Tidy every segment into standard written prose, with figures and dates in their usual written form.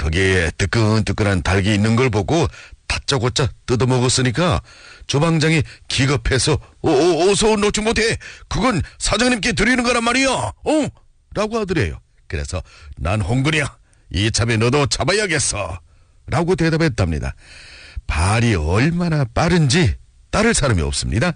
거기에 뜨끈뜨끈한 닭이 있는 걸 보고 다짜고짜 뜯어먹었으니까 주방장이 기겁해서 어서 놓지 못해. 그건 사장님께 드리는 거란 말이야. 라고 하더래요. 그래서 난 홍군이야. 이참에 너도 잡아야겠어. 라고 대답했답니다. 발이 얼마나 빠른지 따를 사람이 없습니다.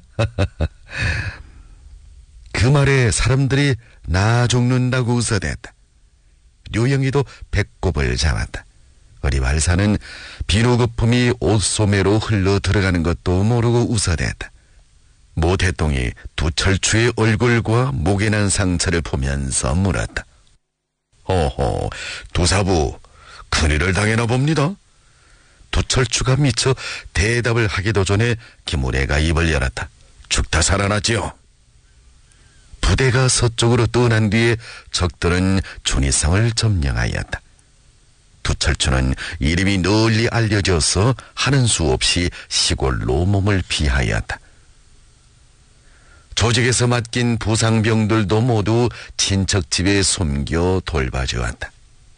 그 말에 사람들이 나 죽는다고 웃어댔다. 류영이도 배꼽을 잡았다. 어리발사는 비누 거품이 옷소매로 흘러 들어가는 것도 모르고 웃어댔다. 모태똥이 두철추의 얼굴과 목에 난 상처를 보면서 물었다. 어허, 두사부 큰일을 당해나 봅니다. 두철추가 미처 대답을 하기도 전에 김우래가 입을 열었다. 죽다 살아났지요. 부대가 서쪽으로 떠난 뒤에 적들은 준이성을 점령하였다. 두철추는 이름이 널리 알려져서 하는 수 없이 시골로 몸을 피하였다. 조직에서 맡긴 부상병들도 모두 친척 집에 숨겨 돌봐주었다.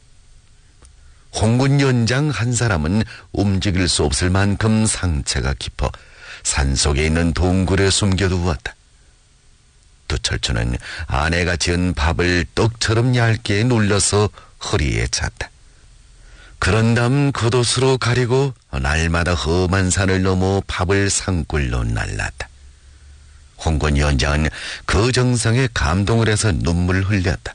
홍군 연장 한 사람은 움직일 수 없을 만큼 상처가 깊어 산속에 있는 동굴에 숨겨두었다. 두철추는 아내가 지은 밥을 떡처럼 얇게 눌러서 허리에 찼다. 그런 다음 겉옷으로 가리고 날마다 험한 산을 넘어 밥을 산골로 날랐다. 홍군 연장은 그 정성에 감동을 해서 눈물을 흘렸다.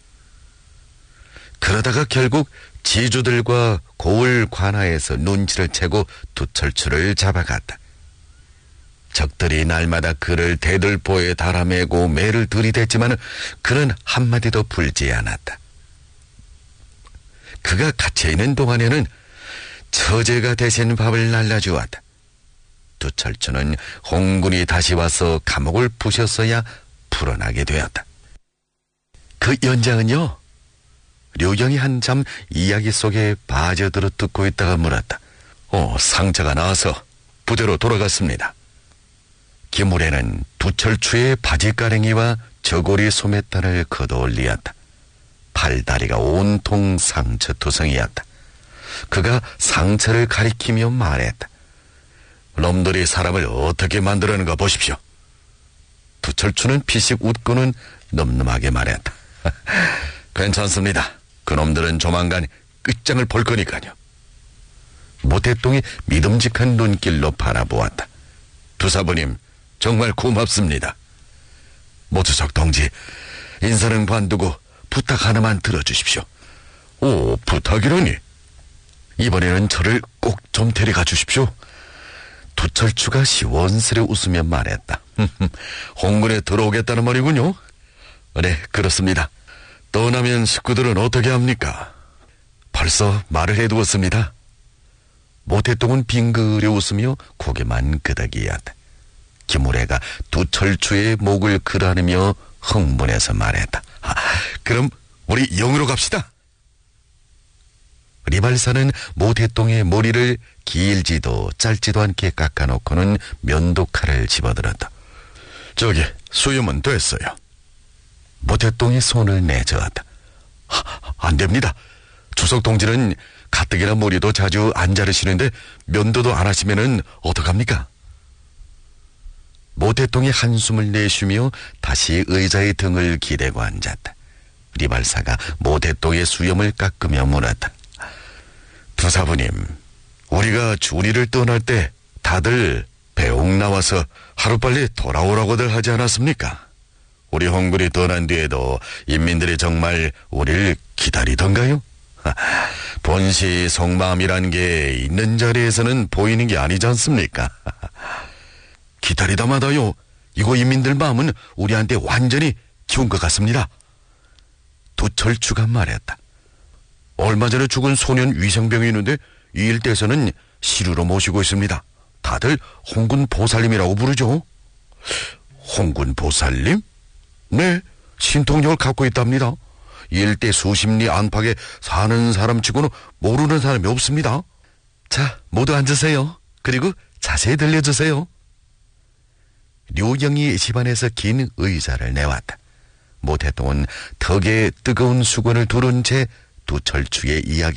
그러다가 결국 지주들과 고을 관하에서 눈치를 채고 두철추를 잡아갔다. 적들이 날마다 그를 대들보에 달아매고 매를 들이댔지만 그는 한마디도 불지 않았다. 그가 갇혀있는 동안에는 처제가 대신 밥을 날라주었다. 두철추는 홍군이 다시 와서 감옥을 부셨어야 풀어나게 되었다. 그 연장은요, 류경이 한참 이야기 속에 빠져들어 듣고 있다가 물었다. 상처가 나와서 부대로 돌아갔습니다. 김우래는 두철추의 바지가랭이와 저고리 소매단을 걷어올리었다. 팔다리가 온통 상처투성이었다. 그가 상처를 가리키며 말했다. 놈들이 사람을 어떻게 만들었는가 보십시오. 두철추는 피식 웃고는 늠름하게 말했다. 괜찮습니다. 그놈들은 조만간 끝장을 볼 거니까요. 모태똥이 믿음직한 눈길로 바라보았다. 두사부님 정말 고맙습니다. 모주석 동지, 인사는 관두고 부탁 하나만 들어주십시오. 부탁이라니? 이번에는 저를 꼭 좀 데려가 주십시오. 두철추가 시원스레 웃으며 말했다. 홍군에 들어오겠다는 말이군요. 네, 그렇습니다. 떠나면 식구들은 어떻게 합니까? 벌써 말을 해두었습니다. 모태똥은 빙그레 웃으며 고개만 끄덕이었다. 김우래가 두철추의 목을 그라르며 흥분해서 말했다. 그럼 우리 영으로 갑시다. 리발사는 모태똥의 머리를 길지도 짧지도 않게 깎아놓고는 면도칼을 집어들었다. 저기 수염은 됐어요. 모태똥이 손을 내저었다. 안 됩니다. 주석 동지는 가뜩이나 머리도 자주 안 자르시는데 면도도 안 하시면은 어떡합니까? 모태똥이 한숨을 내쉬며 다시 의자의 등을 기대고 앉았다. 리발사가 모태똥의 수염을 깎으며 물었다. 두사부님, 우리가 준이를 떠날 때 다들 배웅 나와서 하루빨리 돌아오라고들 하지 않았습니까? 우리 홍군이 떠난 뒤에도 인민들이 정말 우리를 기다리던가요? 본시 속마음이란 게 있는 자리에서는 보이는 게 아니지 않습니까? 기다리다마다요, 이거 인민들 마음은 우리한테 완전히 기운 것 같습니다. 두철추가 말했다. 얼마 전에 죽은 소년 위생병이 있는데 이 일대에서는 시루로 모시고 있습니다. 다들 홍군 보살님이라고 부르죠. 홍군 보살님? 네, 신통력을 갖고 있답니다. 이 일대 수십리 안팎에 사는 사람치고는 모르는 사람이 없습니다. 자, 모두 앉으세요. 그리고 자세히 들려주세요. 류경이 집안에서 긴 의자를 내왔다. 모태똥은 턱에 뜨거운 수건을 두른 채 두철추의 이야기